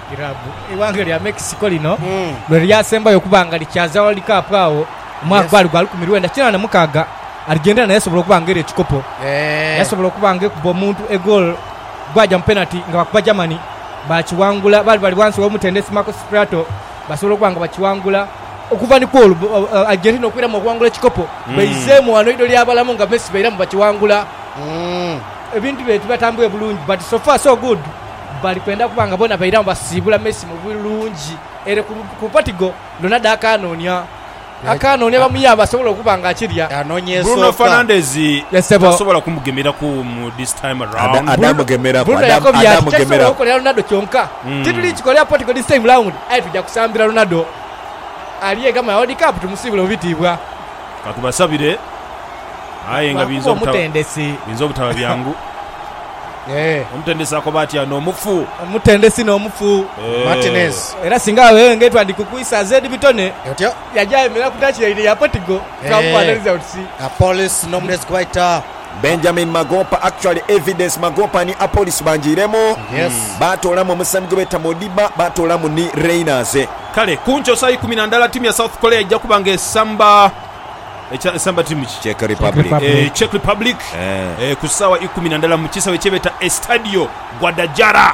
irabu iwange lya Mexico lino lwe lyasembayo okubanga likyaza World Cup awo omwaka gwali gwa 1996 Argentina yasobola okubanga era ekikopo yasobola okubanga ekuba omuntu egol gwaja mu penalty nga bakuba Germany bakiwangula bali wansi w'omutendesi Marcos Prato basobola okubanga bakiwangula okuva ni kwolu Argentina okwira mu kuwangula ekikopo beizemu wano ido lyabalamu nga Messi beira mu bakiwangula ebintu byetu batambuye bulungi but so far so good bali kwenda kubanga bona beira mu basibula Messi mu bulungi ere ku Portugal Ronaldo akanonya bamuyamba asobola okubanga akirya anonyeso Bruno Fernandes asobola kumugemera ku this time around adamugemera okolera Ronaldo kyonka tituli kikolera Portugal this time round ayi tujja kusambira Ronaldo aliye kama World Cup tumusibula obitibwa katubasabire aye nga binzo obutaba byangu omutendesi akobati ano omutendesi n'omufu Martinez era singa wewe ngetwa ndikukuisa zedi bitone yajaye mera kutachira ile ya Portugal twamwanaliza utsi Apolis Nomnes Guaita Benjamin Magopa actually evidence Magopa ni Apolis banjiremo batolamu omusambi gweta Modiba batolamu ni Reyners kale kuncho sai 10 timu ya South Korea ijja kubanga esamba timu Czech Republic kusawa 10 mu kisawe kyebeta Estadio Guadalajara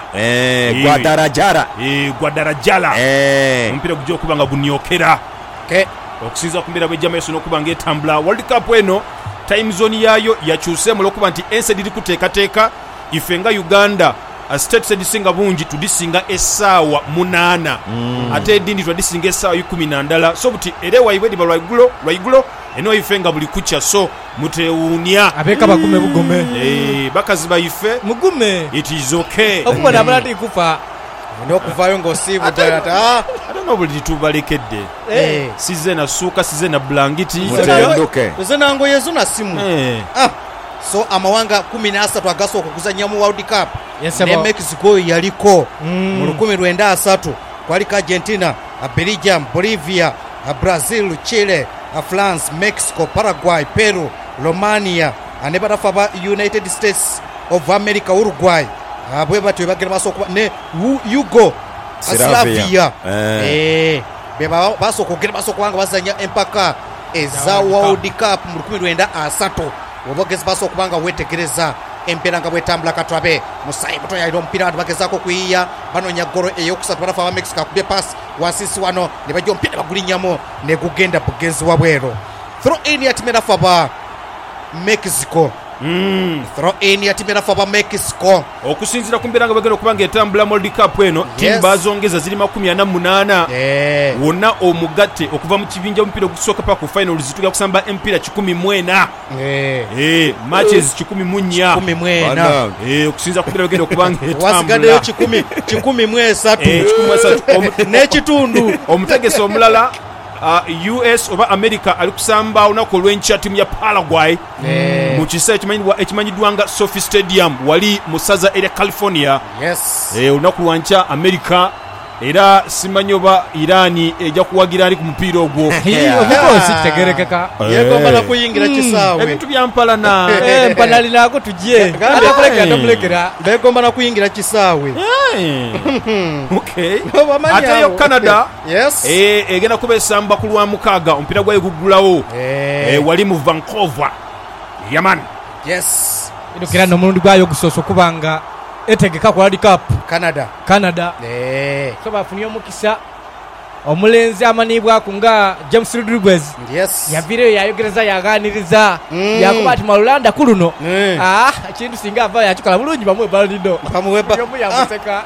Guadalajara ompira gujja kubanga gunyokera okusinza kumbira bwejja meso nokubanga etambula World Cup eno time zone yayo yakyuse mu lokuba nti ense diri kuteekateeka ifenga Uganda state said singa bungi tudisinga essaawa 8 ate edindi tudisinga essaawa 10 so buti ere waibwe lwaigulo eno ifenga buli kucha so mutewunya abeka bagume bugome bakazi baife mugume it is okay okubona abalati kufa nokuvayo ngosibu tata adano buli tubalekedde sizena suka sizena blangiti sizena ngo yezu na simu so amawanga 13 agaso okukuzanya mu World Cup ne Mexico yaliko mu 1993 kwalika Argentina, Belgium, Bolivia, Brazil, Chile, France, Mexico, Paraguay, Peru, Romania, anebarafa United States of America, Uruguay. Abwe batu bagera basoko ne Yugo Slavia beba basoko gera basoko wanga bazanya empaka eza World Cup mu 1993 obogezi basoko banga wetegereza empera nga bwetambula katwabe musayi buto ya mpira bagezako kuiya banonya goro eyokusatu barafa ba Mexico kubye pass wasisi wano ne bajyo mpira bagulinyamo ne kugenda bugezi wabwero throw in ya timera faba Mexico throw in ya timera faba Mexico okusinzira kumbera nga bagenda kubanga etambula World Cup eno timu bazongeza ziri 48 wonna omugate okuva mu kibinja mpira okusoka pa ku final zituga kusamba empira 10 matches 10 okusinzira kumbera bagenda kubanga etambula wasigade 10 nekitundu omutegese omulala US oba America alikusamba unako lwencha timu ya Paraguay mu kisa ekimanyidwa nga Sophie Stadium wali musaza eri California unako lwancha America era simanyoba Irani ejja kuwagira ali ku mupiira ogwo obikosi kitegerekeka yegomba na kuyingira kisawe ebintu bya mpala na mpanalira ko tujye akulekera begomba na kuyingira kisawe okay ate yo Canada egenda kubesamba ku lwa mukaga ompira gwa yegugulawo wali mu Vancouver Yaman idukira no mulundi gwayo gusoso kubanga etegeka ku World Cup Canada so bafunye omukisa omulenzi amanibwa kunga James Rodriguez yavire yayogereza yaganiriza yakubati malulanda kuluno kintu singa ava yakikola bulungi bamwe balido bamuweba yamuseka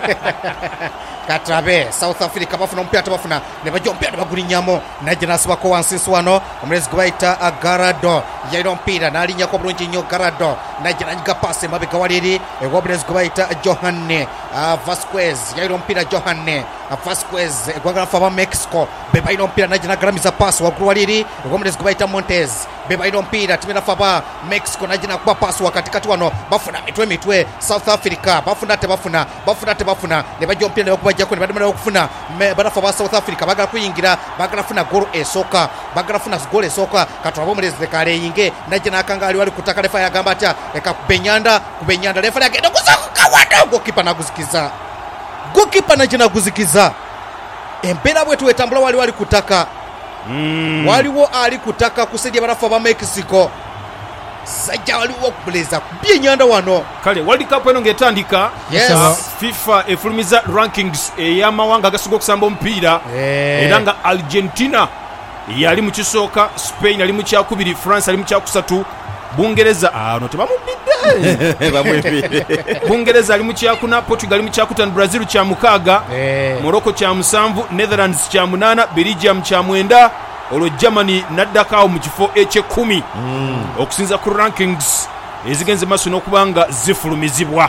Katabe South Africa bafuna mpira bafuna ne bajyo mpira bagulinyamo naje nasibako wansisi wano omulezi gwaita Agarado yairo mpira nalinya ko bulungi nyo Garado naje nanga passe mabeka waliri omulezi gwaita Johanne Vasquez yairo mpira Johanne Vasquez gwagala fa Mexico beba ino mpira naje nagaramiza passe waguru waliri omulezi gwaita Montez beba ino mpira timena fa Mexico naje nakuba passe wakati wano bafuna mitwe South Africa bafuna te bafuna ne bajyo mpira bajja ko badimana okufuna barafa ba South Africa bagala kuyingira bagala funa goal esoka bagala funa goal esoka katwabo muleze kale yinge naje nakanga wali kutaka refa yagamba ata eka kubenyanda refa yagenda kusakuka wado gokipa nagusikiza gokipa nakinaguzikiza empeera bwetu wetambula waliwo ali kutaka waliwo ali kutaka kusejja barafu aba Mexico sajja waliwo okubuleza kubye nyanda wano kale World Cup eno ng'etandika FIFA efulumiza rankings ey'amawanga agasinga okusamba omupiira era nga Argentina yali mu kisooka, Spain ali mu kyakubiri, France ali mu kyakusatu, Bungereza ano tebamubidde Bungereza ali mu kyakuna, Portugal ali mu kyakutano, Brazil kya mukaaga, Morocco kya musanvu, Netherlands kya munana, Belgium kya mwenda, olwo Germany naddakaawo mu kifo eky'ekkumi okusinza ku rankings ezigenze maaso n'okubanga zifulumizibwa.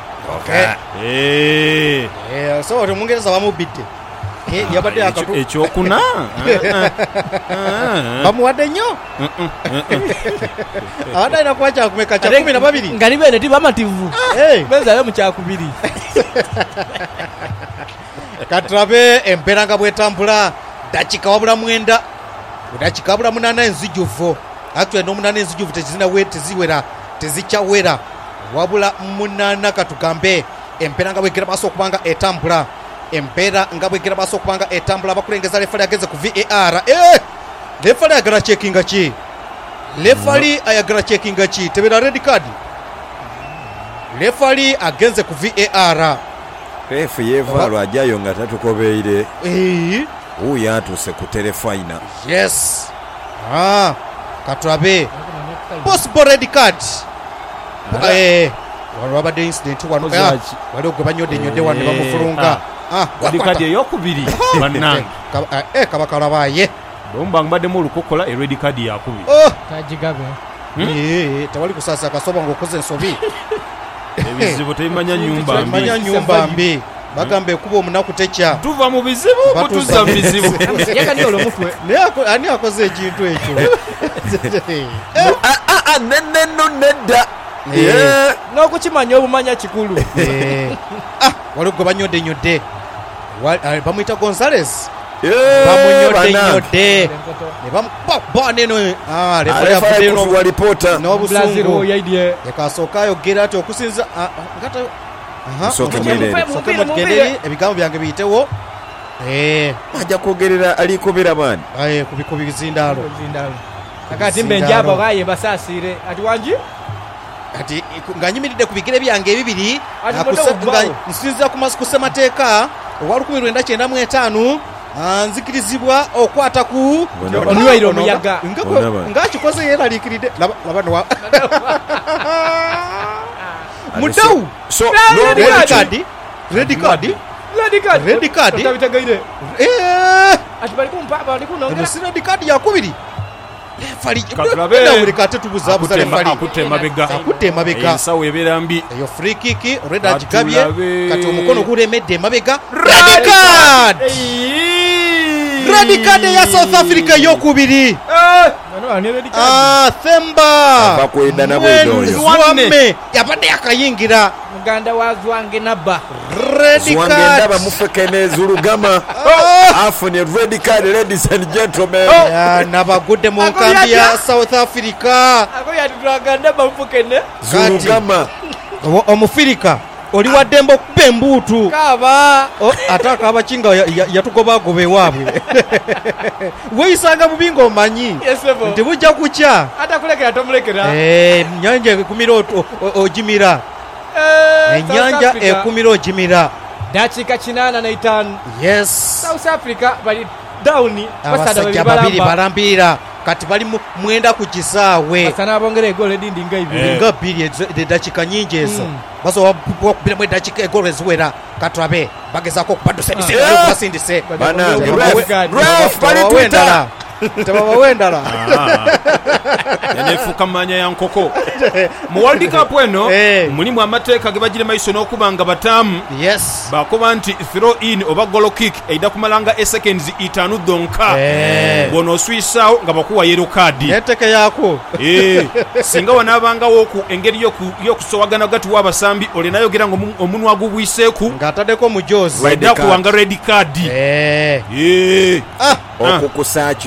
So Omungereza bamubidde yabadde akatu ekyokuna bamuwadde nnyo abadde alina kuba kyakumeka kya 12 nga libene tibamativu bezayo mu kyakubiri. katulabe empeera nga bwetambula dakika wabula mwenda dakika wabula munana enzijuvu actually n'omunana enzijuvu teziwera tezikyawera wabula munana katugambe empeera nga bwegera maaso okubanga etambula empeera nga bwegera maaso okubanga etambula bakulengeza lefali ageze ku VAR lefali ayagala checkinga ki lefali ayagala checkinga ki tebera red card lefali agenze ku VAR refu yevaalo ajayo nga tatukobeire uyo atuuse ku telefina. Yes katulabe possible red card wano wabadde incident wano waliwo gwe banyodde wano ne bamufulunga red card eyokubiri bannange kabakalabaye bomba mbaddemu olukokola red card yakubiri tajigabe tewali kusaasa kasoba ng'okoze ensobi ebizibu tebimanya nyumba mbi bagamba ekuba omunaku tekya tuva mu bizibu kutuza mu bizibu yakani olwo mutwe ani akoze ekintu ekyo neneno nedda n'okukimanya obumanya kikulu. waliwo gwe banyodde bamuyita Gonzales bamunyodde n'obusungu ekasooka ayogera ati okusinza mugende ebigambo byange biyitewo ajja kwogerera alikobera baani ku bizindaalo akati mbenjaba baye basaasire ati wangi ati nga nyimiridde ku bigere byange ebibiri nsinzira ku ssemateeka owa 1995 nzikirizibwa okwata ku onwaire omuyaga ngakikoze yeraliikiridde laba mudawu red card tabitegeire ati bali kumpa bali kunongera si red card yakubiri akutte emabega ensawo ebeera mbi eyo free kick red agigabye kati omukono gulemedde emabega red card ya South Africa eyokubiri Themba Zwamme yabadde yakayingira muganda wa Zwange nabba red card ndaba mufekene Zulugama afunye red card ladies and gentlemen nabagudde mu nkambi ya South Africa ako yatulaganda bamufekene Zulugama omufirika oli waddembo okuba embuutu kaba ataka abakinga yatugobagoba ewaabwe weeyisanga bubi ng'omanyi nti bujja kukya atakulekera tomulekera ennyanja ekumira ogimira ennyanja ekumira ogimira dakika 85 yes South Africa bali down abasajja babiri balambirira kati bali mwenda ku kisaawe basana abongera egole dindi nga bbiri edakika nyingi ezo basobola okubiramu edakika egolo eziwera katulabe bagezaako okubadusendise tebabawa endala yanefuuka mu manya ya nkoko mu World Cup eno mulimu amateeka ge bagira maiso n'okuba nga bataamu bakuba nti throw in oba golo kick eida kumalanga eseconds 5 donka bw'onooswisaawo nga bakuwa yellow card neteeke yaako singa wanaabangawo ku engeri y'okusowagana gati w'abasambi olinayogera nga omunwa gubwiseeku ng'ataddeko mujozi waidde kuwanga red card okukusaaki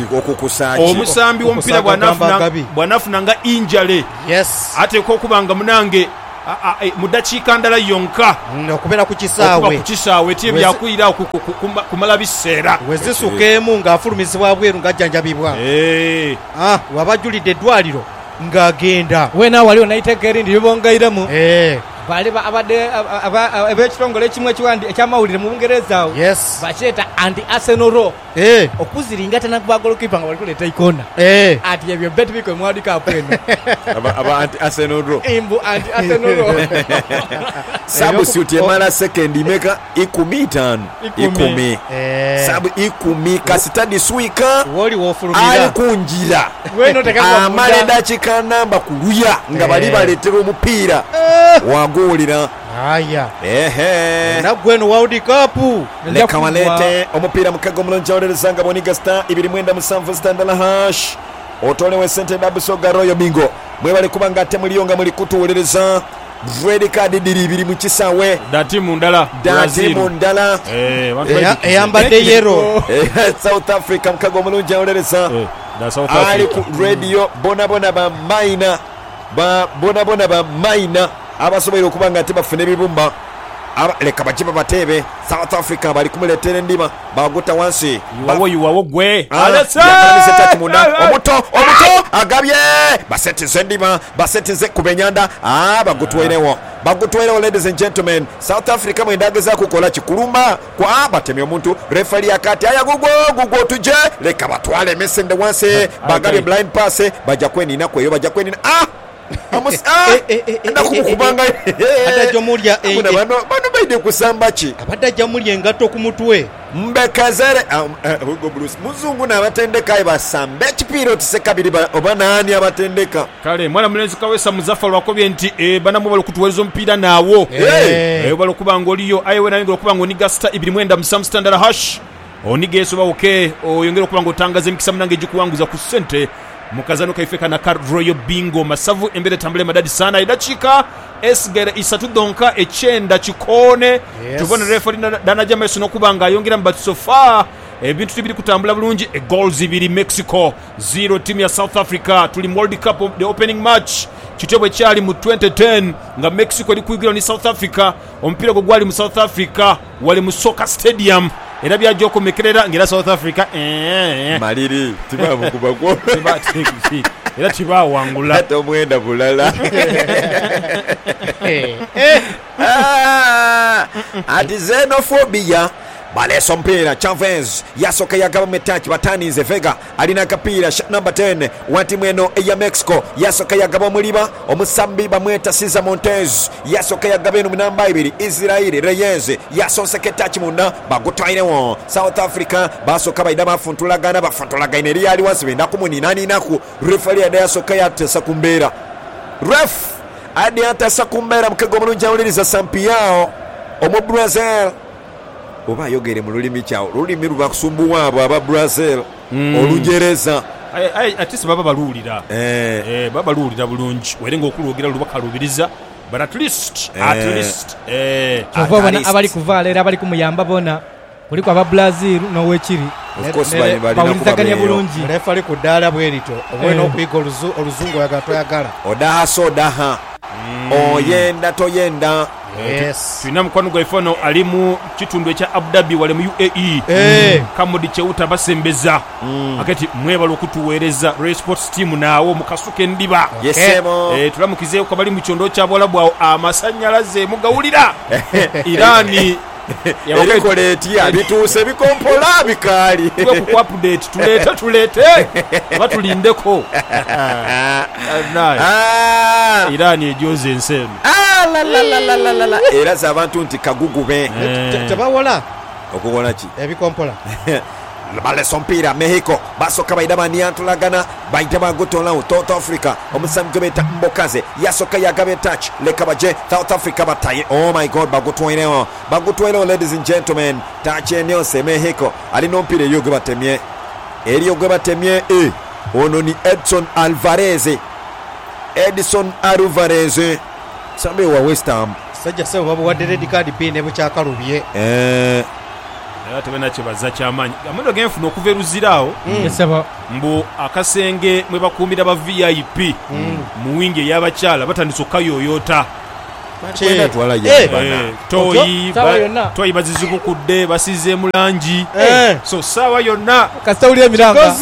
omusambi w'omupiira bw'anaafuna nga injale ateeka okuba nga munange mudakiika ndala yonka okubeera ku kisaawe tiye byakwira kumala biseera wezisuka emu ng'afulumizibwa bweru ng'ajjanjabibwa wabajulidde eddwaliro ng'agenda wena waliwo nayiteeka erindi libongairemu bali abadde ab'ekitongole ekimu ekyamawulire mu bungereza awo bakyeta anti arsenal ro okuziringata nakubagolokipa nga bali kuleeta ikona ati ebyo bet biko mwadi kapu eno aba anti arsenal ro imbu anti arsenal ro sabusuti emala sekendi meka 15 sabu 10 kasitadi swika woli wofulumira ali kunjira amale dakika namba kuluya nga bali baletera omupiira wagulira aya nagweno World Cup leka walete omupiira mukago mulonja orereza nga boniga star 2.7 standala hash otolewe sente dabusoga royo bingo mwebale kubanga ate muliyonga muli kutuwolereza red card diri biri mu kisaawe dati mundala eyambadde yero South Africa mukago mulonja orereza ali ku radio bonabona ba maina abasobola okuba nga tebafuna ebibumba leka bakiba bateebe South Africa bali kumuleetera endima baguta wansi yuwawo gwe omuto agabye basetize endima basetize kubenyanda bagutwerewo ladies and gentlemen. South Africa mwendageza kukola kikulumba kwa batemye omuntu refali akati aya gugo tuje leka batwale mesende wansi bagabye blind pass bajja kwenina kweyo bajja kwenina nakubanga adajomulya bano baide kusamba ki abadajamulya engato ku mutwe mbekazere Hugo Bruce muzungu n'abatendeka basambe ekipiira otisekabiri oba naani abatendeka kale mwana mulenzi kawesa Muzaffa lwakobye nti banamu bali kutuweza omupiira naawo bali okubanga oliyo ayewe nayingira okubanga oniga star 2.7 standard hash oniga esoba oke oyongera okubanga otangaza emikisa munange egikuwanguza ku ssente mukazano kaifeka na card royal bingo masavu embere tambule madadi sana idachika esgere isatu donka echenda chikone tubone referee dana jama yesu nokubanga yongira but so far ebintu tibiri kutambula bulungi goals ibiri Mexico 0 team ya South Africa tuli World Cup the opening match kitobwe kyali mu 2010 nga Mexico eri kuigira ni South Africa ompira gwo gwali mu South Africa wali mu soccer stadium era byajoko mekerera ngira South Africa maliri tibabu kubako era tibawangula hata mwenda bulala ati xenophobia baleso mpira Chavez yasoka yagaba metachi batanize Vega alina kapira shot number 10 wati mweno ya Mexico yasoka yagaba muliba omusambi bamweta Cesar Montes yasoka yagaba eno namba 2 Israel Reyes yasonse ketachi munda bagutwairewo South Africa basoka baida bafuntulagana bafuntulagana eri ali wansi benda kumunini naku referee yasoka yatesa kumbera ref adi atesa kumbera mukego mulunja uliriza sampiao omu Brazil oba yogere mu lulimi kyawo lulimi luba kusumbuwa abo aba Brazil olujereza atisi baba baluulira baba baluulira bulungi werenga okulwogera luba kalubiriza but at least abali kuvaala era abali kumuyamba bona kuliko aba Brazil n'owekiri bawulizaganya bulungi refa ali ku ddaala bwerito obwena okuyiga oluzungu oyagala odaha oyenda toyenda tulina mukwano gwaife ono ali mu kitundu ekya Abu Dhabi wale mu UAE kamudi kyewuta basembeza akati mwebala okutuweereza Ray Sports team naawo mukasuka endiba tulamukizeeko kabali mu kyondo kyabwalabu awo amasanyalaze mugawulira Irani yabakoleti abituuse bikompola bikali ku update tulete batulindeko Irani ejoze ensemu era z'abantu nti kagugube tebawola okuwola ki ebikompola baleso mpira Mexico basoka baida baniantulagana baita bagutolawo South Africa omusamu gwebeta Mbokaze yasoka yagabe touch leka baje South Africa bataye oh my god bagutwairewo ladies and gentlemen touch enyose Mexico alino mpira yo gwebatemye eriyo gwebatemye ono ni Edson Alvarez sambe wa West Ham sajja sebo babo wadde red card pine bukyakalubiye era tebena kibaza kyamaanyi amundo genfuna okuva eruziraawo mbu akasenge mwe bakuumira ba VIP mu wingi ey'abakyala batandise okkayoyoota toyi bazizibukudde basize mu langi so saawa yonna kasitawulira emiranga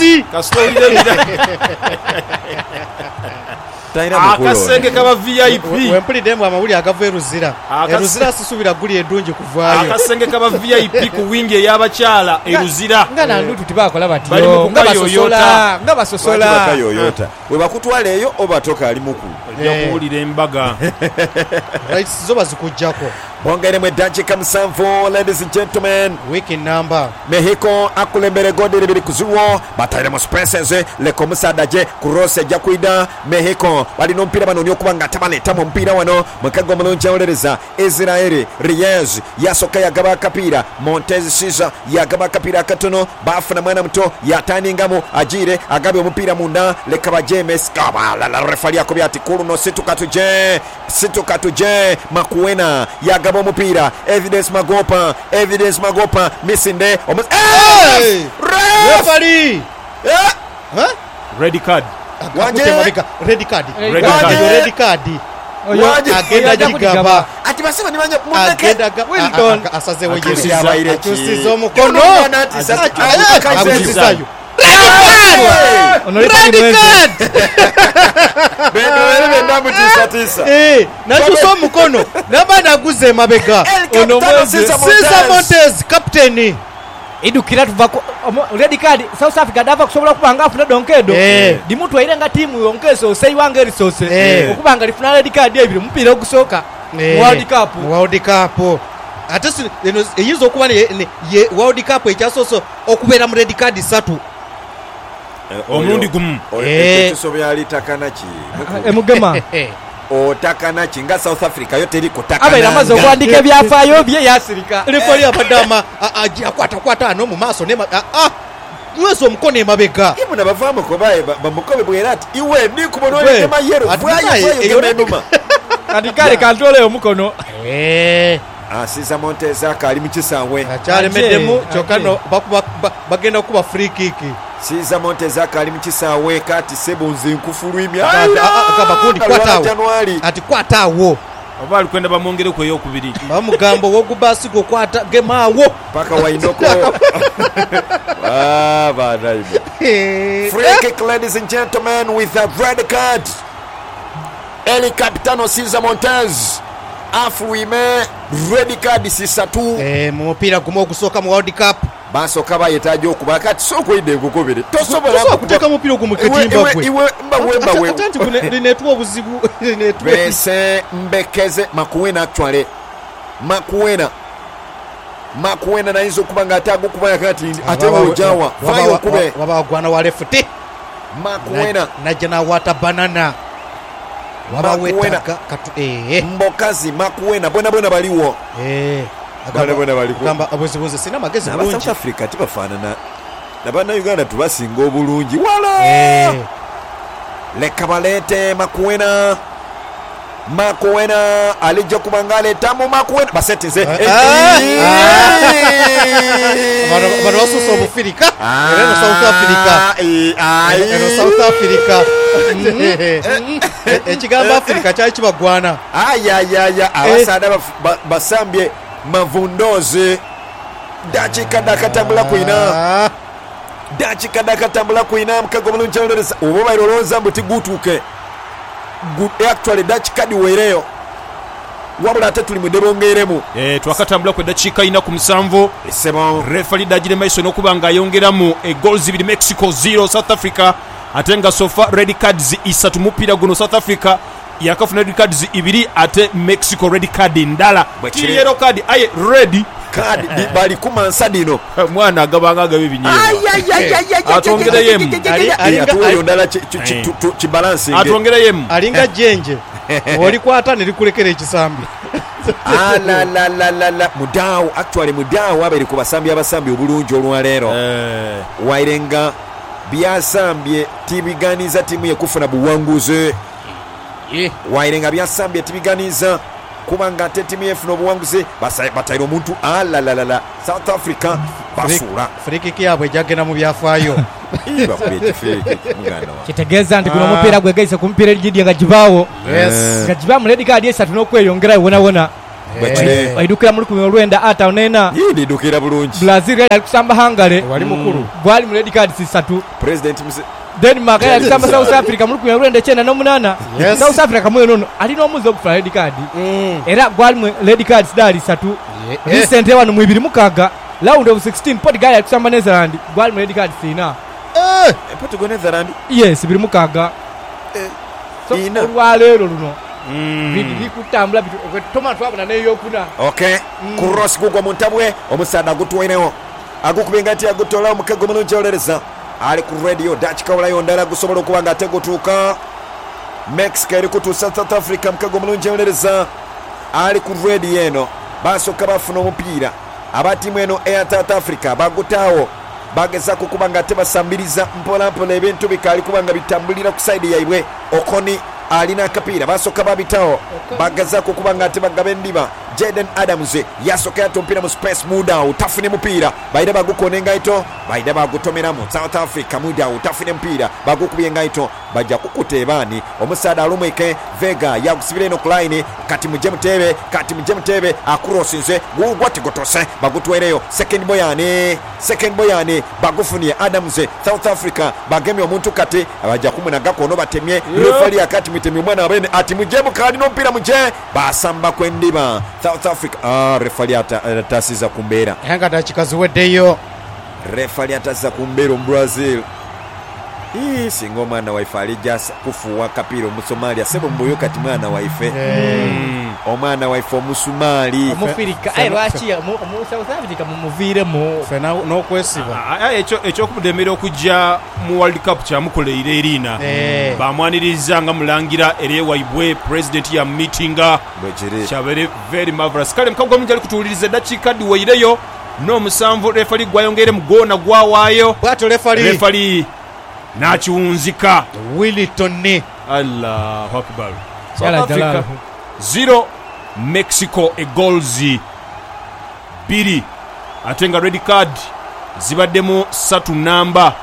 akasenge kaba VIP wempuliddemu amawuli agava eruzira sisubira guli edungi kuvaayo akasenge kaba VIP ku wingi ey'abakyala eruzira nga nandutu tibakola batyo nga basosola webakutwala eyo obatoka ali mukulu ojja kuwulira embaga zo bazikujjako bongeremu eddakiika 7 ladies and gentlemen wiki namba Mexico akulembere godi 2-0 batairemu spaces leko musadaje kurose ejja kwida Mexico balina omupiira banoonya okuba nga tabaleetamu omupiira wano mukago omulungi awolereza Israeli Reyes yasooka yagaba akapiira Montez Siza yagaba akapiira akatono bafuna mwana muto yataningamu Ajire agabye omupiira munda leka bajemes kabalala refali akobya ati kuluno situkatuje Makuena yagaba omupiira Evidence Magopa misinde refali red card agenda gigaba ati basiba nimanya Wilton asazewo yesusiza omukono aguzizayo nakyusa omukono nabana aguze emabega Cesar Montes kapteni idukira tuva red card South Africa dava kusobola kubanga afuna donkedo dimutwaire nga timu yonkeso oseiwanga erisose okubanga lifuna red card ebiri mupira ogusooka World Cup ate eyinza okuba ye World Cup ekyasoso okubeera mu red card 3 omulundi gumu kisobyali takanaki emugema otakanaki nga South Africa yo teri kutakana abaira amaze okuwandika ebyafaayo bye yasirika refali abadama akwata ano mu maaso mwezi omukono emabega ibu nabavaamu kobaye bamukobe bwera ati iwe nikubonolekema yero vwayogenuma katikale kantole omukono Cesar Montes akali mu kisaawe akyalemeddemu kyokka bagenda kuba free kick Cesar Montes akali mu kisaawe kati sebunzi nkufulwimya akabakundi ati kwataawo oba alikwenda bamwongere ku eyokubiri bamugambo wogubasigo kwata gemaawo paka wainoko badaibu free kick ladies and gentlemen with a red card El Capitano Cesar Montes afuime red card 6 mu mupiira gumu ogusooka mu World Cup basooka bayetaaja okuba kati sookwidde enkukubiri tosobola kuteeka mupiira gumu iwe mbawembawe lineetuwa obuzibu bese mbekeze Makuena actually Makuena nayinza okuba nga atagukuba kati ate wojawa vayo okube wabagwana wa lefuti Makuena najja nawaata banana wabawetaka mbokazi Makuena bona baliwo bona baliko gamba abozibuze sina magezi bulungi South Africa tibafaanana nabana Uganda tubasinga obulungi wala leka baleete Makuena alijja kubanga aleetamu Makuena basetinze bano basusa obufirika eno South Africa ekigamba Africa kyali kibagwana abasaada basambye mavundoze dakika dakatambula kwina mukago mulungi oloreza oba bairolooza mbuti gutuuke actually dakika diweereyo wabula ate tuli mudebongeremu twakatambula ku eddakiika 47 refali dagire maiso n'okuba ng'ayongeramu goals 2 Mexico 0 South Africa ate nga sofa red cards 3 mupiira guno South Africa yakafuna red cards 2 ate Mexico red card ndala kiri yellow card aye red card bali kumansa dino mwana agabanga agabe binyewa atwongereyemu ndala kibalansinge atwongereyemu alinga jenje olikwata nelikulekera ekisambi mudaawo actually mudaawo abiri ku basambi abasambi obulungi olwaleero wairenga byasambye tibiganiza timu yekufuna buwanguzi wairenga byasambye tibiganiza kubanga ate timu yefuna obuwanguzi bataire omuntu South Africa basuula free kick yabwe ejagenda mu byafaayo bakubye ekifeeke muganda wa kitegeeza nti guno omupiira gwegaise ku mupiira erigidye nga gibaawo nga gibaamu red card esatu n'okweyongerayo wonawona waidukira mu 19 ata onena idukira bulungi Brazil yali kusamba Hungary wali mukuru gwali mu red card 3 president Denmark yali kusamba South Africa mu 1998 South Africa kamwe nono alina omuzi okufuna red card era gwali mu red card 3 recent wano mu 26 round of 16 Portugal yali kusamba Netherland gwali mu red card 4 Portugal Netherland yes 26 so olwaleero luno bidi kutambula bitu Thomas wabona neyokuna okay cross kugwa mu ntabwe omusada gutwenewo agukubenga ati agutola omukago mulungi olereza ali ku radio Dutch kawulayo ndala gusobola okuba nga ategutuuka Mexico eri kutuusa South Africa mukago mulungi olereza ali ku radio eno basooka bafuna omupiira abatiimu eno eya South Africa bagutaawo bagezaako kuba nga tebasambiriza mpolampola ebintu bikaali kuba nga bitambulira ku saidi yaibwe Okoni alina akapiira basooka babitawo bagezaako kuba nga tebagaba endiba Jaden Adams yasooka yata omupiira mu space Mudau tafune mupiira baida bagukona engaito baida bagutomeramu South Africa Mudau tafune mupiira bagukubye engaito bajja kukuteebaani omusaada alumwike Vega yagusibira eno ku line kati mujje mutebe akurosinze gugwatigotose bagutwereyo second boyani bagufunye Adams South Africa bagemye omuntu kati abajja kumunaga kono batemye refali akati mitemi mwana abene ati mujje mukali n'omupiira mujje basamba kwendiba South Africa refali atasiza kumbeera yanga dakikazi weddeyo refali atasiza kumbeera mu Brazil singa omwana waife alijasa kufuuwa kapiira omusomalia sebo mbuyo kati mwana waife omwana waife omusumaali omufirika lwaki mu South Africa mumuviiremu n'okwesiba ekyokudemera okujja mu World Cup kyamukoleire erina bamwaniriza nga mulangira erewaibwe president ya meetinga kyabere very marvelous kale mukagwa mungi ali kutuuliriza eddakiika diweireyo n'omusanvu refali gwayongere mugona gwawaayo bwato refali nakiwunzika Wilton Allahu Akbar South Africa 0 Mexico goals 2 atenga red card zibaddemu 3 namba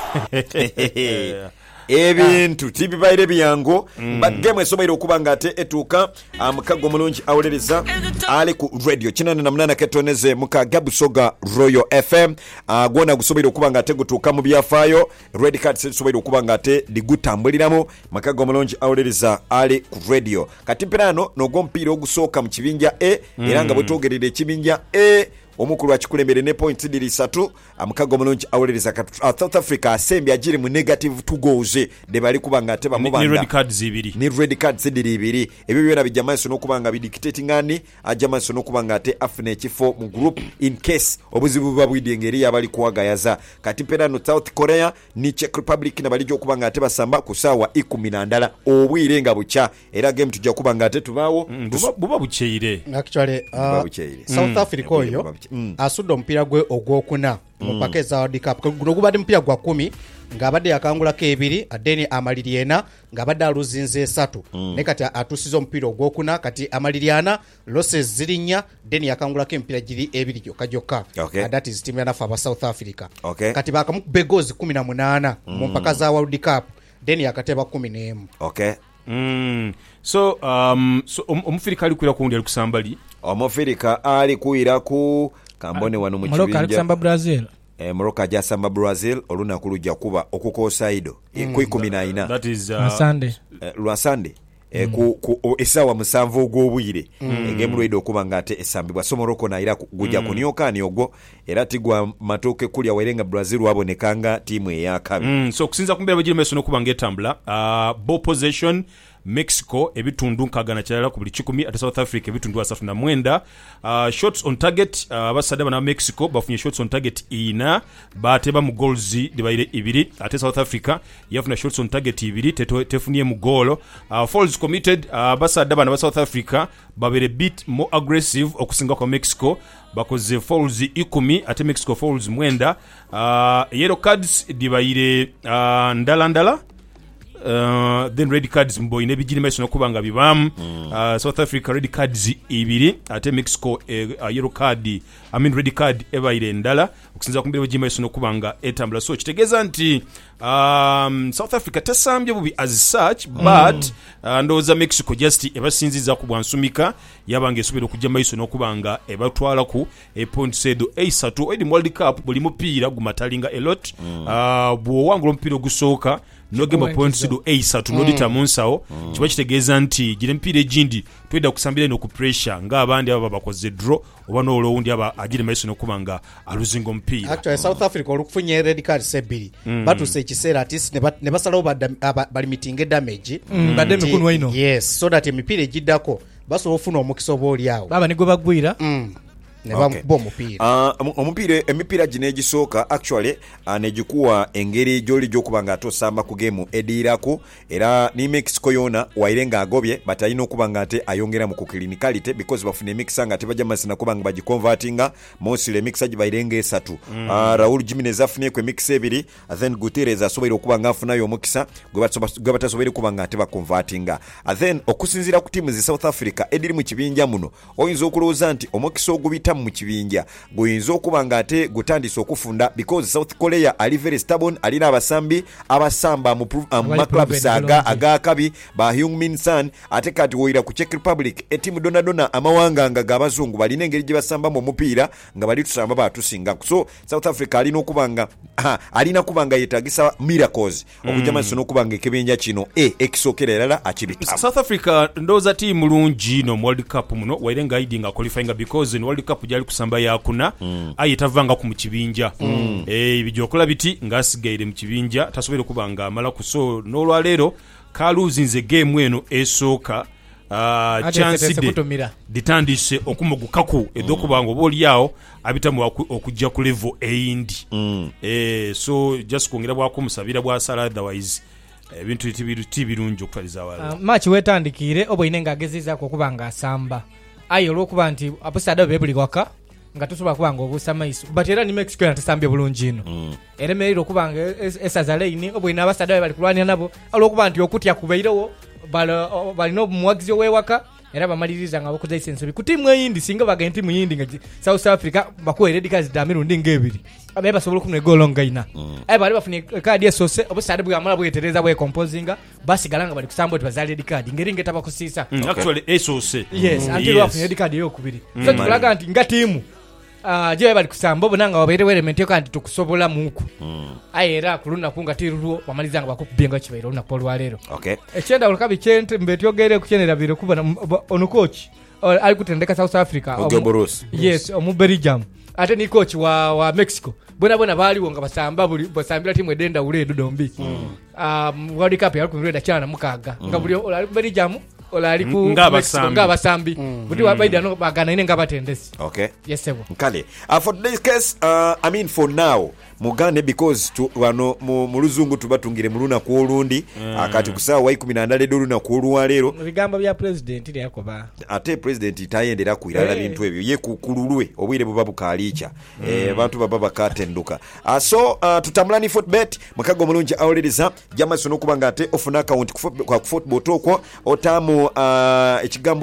ebintu tibibaire byango bageme esoboire okuba nga ate etuuka mukago mulungi awulereza ali ku radio 88 ketoneze mukaga Busoga Royal FM gwona gusoboire okuba nga ate gutuuka mu byafaayo red card zisoboire okuba nga ate digutambuliramu mukago mulungi awulereza ali ku radio kati mpirano n'ogw'omupiira ogusooka mu kibinja era nga bwetwogerera ekibinja omukulu akikulembere ne points 3 amukago mulungi awulereza South Africa asembya agiri mu negative 2 goals de bali kubanga ate bamubanga ni red cards 2 ni red cards 2 ebyo byona bijamaso n'okubanga bidictating ngani ajamaso n'okubanga ate afune ekifo mu group in case obuzibu babwidi engeri abali kuwagayaza kati pera no South Korea ni Czech Republic na bali okubanga ate basamba ku sawa 10 obwire nga bucha era game tujja kubanga ate tubaawo buba bucheire actually South Africa oyo asudde omupiira gwe ogwokuna mu pakeza World Cup guno gubadde mupiira gwa 10 ng'abadde yakangulako 2 adeni amaliriena ng'abadde aluzinze 3 ne kati atusiza omupiira ogwokuna kati amaliriana losses zirinya deni yakangulako emipiira giri 2 gyokka that is team yanafa aba South Africa kati bakamukube goals 18 mu mpaka za World Cup deni yakateba 11 so omufirika ali kuira kundi ali kusambali omufirika ali kuira ku kambone wano mu kibinja Morocco alisamba Brazil Morocco ajasamba Brazil olunaku lujja kuba okukosaido ku 14 that is Sunday Sunday ku esawa musanvu ogw'obwire engemu lwedo okuba nga ate esambibwa so Morocco naira gujja kunyokaani ogwo era tigwa matooke kulya werenga Brazil wabonekanga tiimu eyakabi so okusinza ku mbeera bwe giri meso n'okuba ng'etambula ball possession Mexico ebitundu nkagana kyalala ku buli 10 ate South Africa ebitundu 39 shots on target abasada bana Mexico bafunye shots on target ina bateba mu goals dibaire 2 ate South Africa yafuna shots on target 2 tefunye mu goal fouls committed abasada bana ba South Africa babere bit more aggressive okusinga kwa Mexico bakoze fouls 10 ate Mexico fouls 9 yellow cards dibaire ndala then red cards mboine bijiri maiso nokubanga bibamu South Africa red cards 2 ate Mexico yellow card red card ebaire ndala okusinza kumbira bijiri maiso nokubanga etambula so kitegeza nti South Africa tesambye bubi as such but ndoza Mexico just ebasinziza ku bwansumika yabange esubira okujja maiso nokubanga ebatwala ku point sedo A3 edi World Cup buli mupiira gumatalinga a lot bwo wangula mpira gusooka nogema point sedo A3 nodita munsawo kiba kitegeeza nti gire mpira egindi tweda kusambira no ku pressure nga abandi aba bakoze draw oba no olundi aba agire maiso nokubanga aluzingo mpira actually South Africa olukufunye red card sebiri batuse ekiseera ati ne basalawo bali meeting damage badde mikunu waino yes so that emipira egiddako basobola ofuna omukisa oba oli awo baba nigo bagwira omupiira emipiira gino egisooka actually negikuwa engeri gyoli gyokubanga atosamba ku gemu ediirako era ni Mexico yona waire nga agobye but alina okubanga ate ayongera mu clinicality because bafuna emikisa nga tebajja masina kubanga bagiconvertinga mostly emikisa gibaire nga 3 Raul Jimenez afune ku emikisa 2 then Gutierrez asobola okubanga afunayo omukisa gwe batasobola kubanga ate baconvertinga then okusinzira ku timu zi South Africa ediri mu kibinja muno oyinza okulowooza nti omukisa ogubita mu kibinja goyinza okubanga ate gutandise okufunda because South Korea ali very stubborn alina abasambi abasamba mu clubs aga kabi ba Heung-min Son ate kati woira ku Czech Republic etimu donadona amawanga nga gabazungu balina engeri gye basamba mu mupiira nga bali tusamba batusinga so South Africa alina okubanga alina kubanga yetagisa miracles okujama sono kubanga ekibinja kino ekisokerera akibita South Africa ndoza team lungi no World Cup muno waire nga idinga qualifying because in World Cup jali kusamba yakuna ayitavanga ku mukibinja bijokola biti ngasigaire mu kibinja tasobera kubanga amala kuso nolwa lero kaluzinze game eno esooka chance ditandise okumugukako edokubanga oboli yao abitamu okujja ku level eyindi so just kuongera bwako musabira bwa sala otherwise ebintu tibirungi okutaliza wala match wetandikire oboine ngageziza kokubanga asamba ayo lokuba nti aposada bebuli waka nga tusobola kubanga obuusa maiso but era ni Mexico yatasambye bulungi ino era meriro kubanga esaza line oboine abasada bali kulwania nabo alokuba nti okutya kubairewo balino muwagizi wewaka era bamaliriza nga bakoze license ku timu eyindi singa bagenti mu yindi nga South Africa bakuwa red cards damiru ndinga ebiri abe basobola kumwe goal ngaina bali bafune card esose obusade bwa mala bwetereza bwe composinga basigala nga bali kusamba oti bazali red card ngeri ngeta bakusisa actually esose yes until bafune red card yokubiri so tulaga nti nga timu je bali kusamba obonanga wabaire element yo kandi tukusobola muku era kuluna kunga tiruwo bamalizanga bakubenga kibairo una polwa lero ekyenda olakabi kyente mbetyogere kukenera biro kuba ono coach ali kutendeka South Africa yes omu Belgium ate ni coach wa Mexico bona bali wonga basamba buli basambira timu edenda uledo dombi World Cup yali kulenda cyana mukaga ngabuli Belgium olali ku ngabasambi buti wabaida no bagana ine ngabatendesi yes sebo nkale for this case I mean for now mugane because wano mu luzungu tubatungire muluna ku olundi akati kusawa wa 18 doluna ku oluwa lero bigamba bya president ili yakoba ate president tayendera kuirala bintu ebyo ye kukululwe obwire buba bukalicha bantu baba bakatenduka so tutambulani footbet mukago mulungi awuliriza jamaso nokubanga ate ofuna account ku football toko otamu ekigambo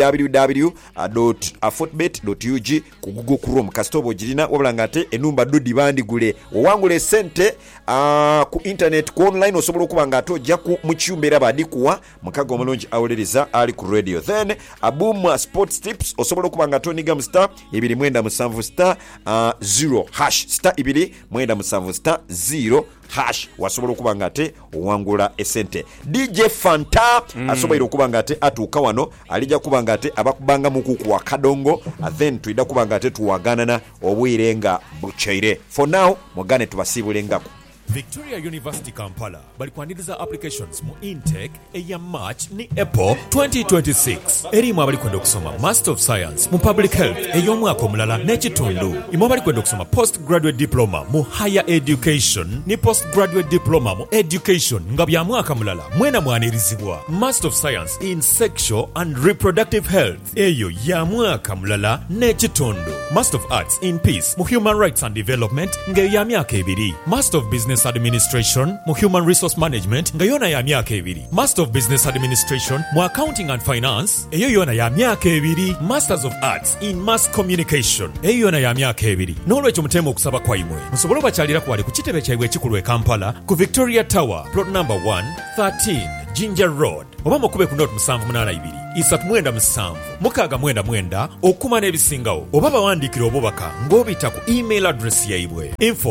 www.footbet.ug ku Google Chrome kastobo jirina wabulanga ate enumba dodi bandi gule owangule sente ku internet ku online osobola okubanga atojja ku mukyumbera badikuwa mukago mulungi awuliriza ali ku radio then abum sports tips osobola okubanga atoniga star 2 star 0 hash star 2 0 hash wasobola okubanga ate owangula esente DJ Fanta asobola okubanga ate atuuka wano alija kubanga ate abakubanga mukuku wa kadongo then tuida kubanga ate tuwaganana obwirenga buchaire for now mugane tubasibulengako Victoria University Kampala bali kuandiriza applications mu intake eya March ni April 2026 erimu abali kwenda okusoma Master of Science mu Public Health ey'omwaka omulala n'ekitundu imu abali kwenda okusoma Postgraduate Diploma mu Higher Education ni Postgraduate Diploma mu Education nga bya mwaka mulala mwena mwanirizibwa Master of Science in Sexual and Reproductive Health eyo ya mwaka mulala n'ekitundu Master of Arts in Peace mu Human Rights and Development nga ya myaka 2 Master of Business Business Administration mu Human Resource Management nga yona ya myaka 2, Master of Business Administration mu Accounting and Finance eyo yona ya myaka 2, Masters of Arts in Mass Communication eyo yona ya myaka 2. N'olwekyo mutema okusaba kwaimwe musobole obakyalira ku wali ku kitebe kyaibwe ekikulu e Kampala ku Victoria Tower plot number 113 Ginger Road oba mukube ku note 782 397 699 okuma n'ebisingawo oba bawandiikira obubaka ng'obita ku email address yaibwe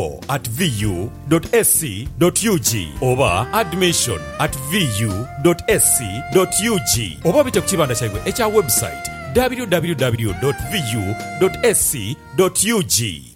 info@vu.sc.ug oba admission@vu.sc.ug oba bite ku kibanda kyaibwe ekya website www.vu.sc.ug.